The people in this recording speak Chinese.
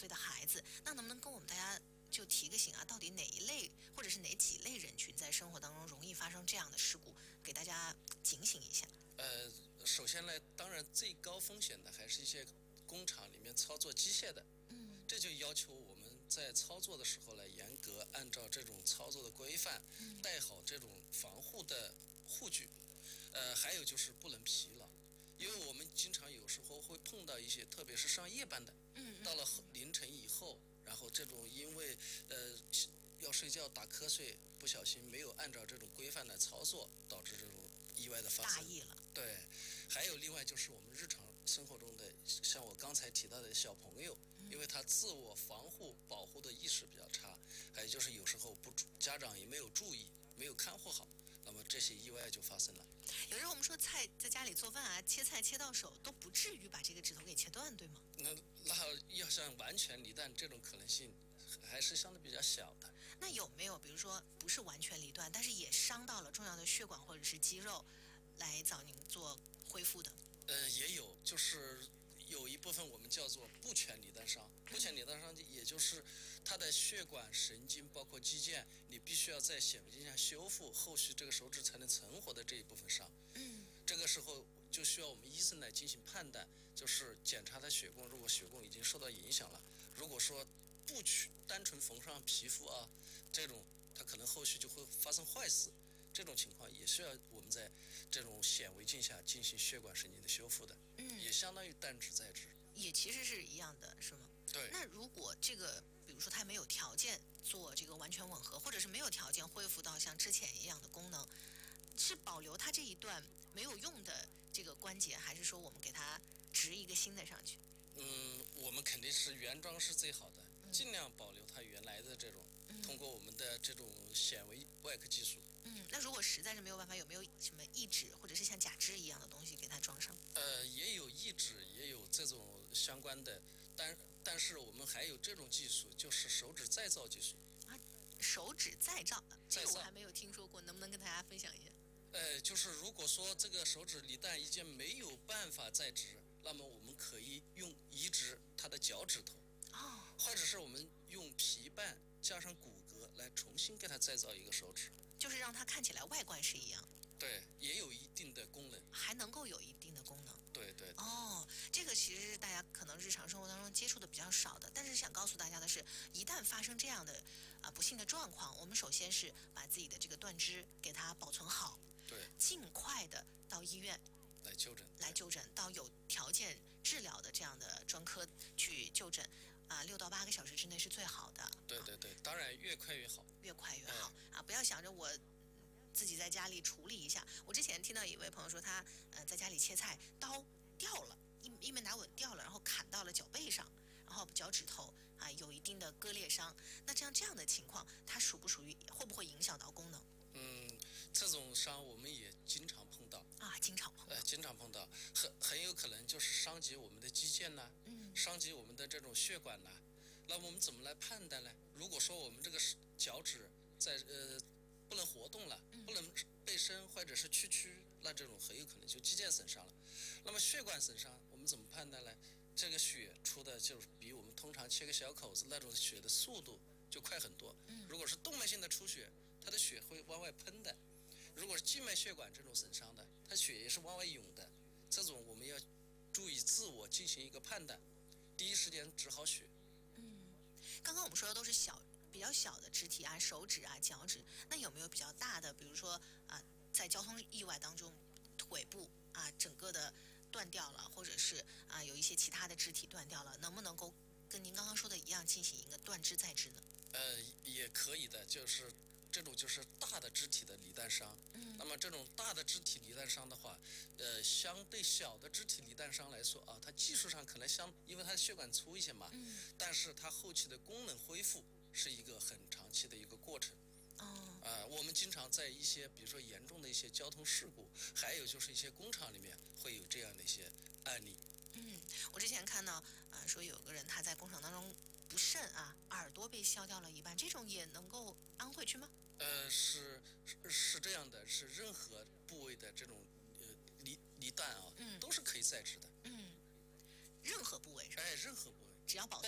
岁的孩子，那能不能跟我们大家就提个醒啊？到底哪一类或者是哪几类人群在生活当中容易发生这样的事故？给大家警醒一下。 首先呢，当然最高风险的还是一些工厂里面操作机械的，这就要求我们在操作的时候呢，严格按照这种操作的规范，带好这种防护的护具。还有就是不能疲劳，因为我们经常有时候会碰到一些，特别是上夜班的，到了凌晨以后，然后这种因为要睡觉打瞌睡，不小心没有按照这种规范的操作，导致这种意外的发生。 大意了。 对，还有另外就是我们日常生活中的，像我刚才提到的小朋友，因为他自我防护保护的意识比较差，还有就是有时候家长也没有注意，没有看护好，那么这些意外就发生了。 有时候我们说菜在家里做饭啊，切菜切到手都不至于把这个指头给切断，对吗？ 那要想完全离断，这种可能性还是相对比较小的。 那有没有比如说不是完全离断，但是也伤到了重要的血管或者是肌肉，来找您做恢复的？ 也有，就是有一部分我们叫做不全离断伤。不全离断伤也就是它的血管、神经包括肌腱，你必须要在显微镜下修复，后续这个手指才能存活的这一部分伤。这个时候就需要我们医生来进行判断，就是检查他血供，如果血供已经受到影响了，如果说不单纯缝上皮肤啊，这种它可能后续就会发生坏死。这种情况也需要我们在这种显微镜下进行血管神经的修复的，也相当于断指再指， 也其实是一样的，是吗？ 对。 那如果这个，比如说他没有条件做这个完全吻合，或者是没有条件恢复到像之前一样的功能，是保留他这一段没有用的这个关节，还是说我们给他植一个新的上去？ 我们肯定是原装是最好的，尽量保留它原来的这种，通过我们的这种显微外科技术。 那如果实在是没有办法，有没有什么义肢或者是像假肢一样的东西给它装上？ 也有义肢，也有这种相关的，但是我们还有这种技术，就是手指再造技术。 手指再造，这再造个我还没有听说过，能不能跟大家分享一下？ 就是如果说这个手指离断已经没有办法再植，那么我们可以用移植它的脚趾头，或者是我们用皮瓣加上骨骼来重新给它再造一个手指， 就是让它看起来外观是一样， 对，也有一定的功能， 还能够有一定的功能。 对。 这个其实是大家可能日常生活当中接触的比较少的，但是想告诉大家的是，一旦发生这样的不幸的状况，我们首先是把自己的这个断肢给它保存好， 对， 尽快的到医院来就诊， 到有条件治疗的这样的专科去就诊，6到8个小时之内是最好的。 对，当然越快越好， 越快越好不要想着我自己在家里处理一下。我之前听到一位朋友说他在家里切菜，刀掉了，一枚拿稳掉了，然后砍到了脚背上，然后脚趾头有一定的割裂伤。那这样的情况，它属于会不会影响到功能？ 这种伤我们也经常碰到经常碰到，很有可能就是伤及我们的肌腱呐，伤及我们的这种血管呐。那我们怎么来判断呢？如果说我们这个脚趾在不能活动了，不能背伸或者是屈，那这种很有可能就肌腱损伤了。那么血管损伤我们怎么判断呢？这个血出的就是比我们通常切个小口子那种血的速度就快很多。如果是动脉性的出血，它的血会往外喷的；如果是静脉血管这种损伤的，它血也是往外涌的。这种我们要注意自我进行一个判断，第一时间止好血。 刚刚我们说的都是比较小的肢体手指脚趾，那有没有比较大的，比如说在交通意外当中，腿部整个的断掉了，或者是有一些其他的肢体断掉了，能不能够跟您刚刚说的一样进行一个断肢再植呢？ 也可以的，就是这种就是大的肢体的离断伤。那么这种大的肢体离断伤的话，相对小的肢体离断伤来说它技术上可能因为它的血管粗一些嘛，但是它后期的功能恢复是一个很长期的一个过程。我们经常在一些比如说严重的一些交通事故，还有就是一些工厂里面会有这样的一些案例。 我之前看到说有个人他在工厂当中不慎耳朵被削掉了一半，这种也能够安回去吗？ 是这样的，是任何部位的这种离断都是可以再植的。 任何部位是吧？ 任何部位只要保存